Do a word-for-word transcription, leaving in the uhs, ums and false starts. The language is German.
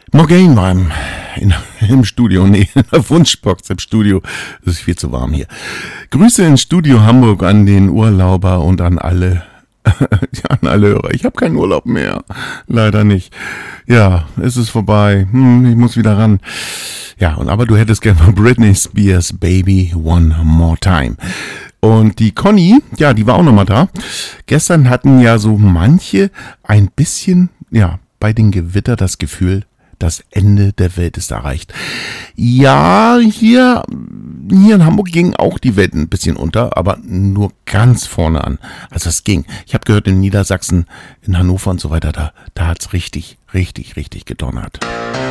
Morgan war im, in, im Studio, nee, in der Wunschbox im Studio. Es ist viel zu warm hier. Grüße ins Studio Hamburg an den Urlauber und an alle, ja, an alle Hörer. Ich habe keinen Urlaub mehr, leider nicht. Ja, es ist vorbei. Hm, ich muss wieder ran. Ja, und aber du hättest gerne mal Britney Spears Baby One More Time. Und die Conny, ja, die war auch nochmal da. Gestern hatten ja so manche ein bisschen, ja, bei den Gewitter das Gefühl, das Ende der Welt ist erreicht. Ja, hier, hier in Hamburg ging auch die Welt ein bisschen unter, aber nur ganz vorne an. Also es ging. Ich habe gehört, in Niedersachsen, in Hannover und so weiter, da, da hat's richtig, richtig, richtig gedonnert.